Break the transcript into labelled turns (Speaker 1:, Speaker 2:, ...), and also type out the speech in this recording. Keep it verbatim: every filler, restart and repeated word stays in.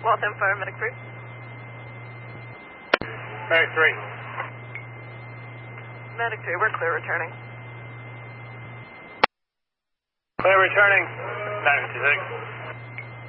Speaker 1: Waltham Fire, Medic three.
Speaker 2: Medic three.
Speaker 1: Medic three, we're clear returning.
Speaker 2: Clear returning. nine fifty-six.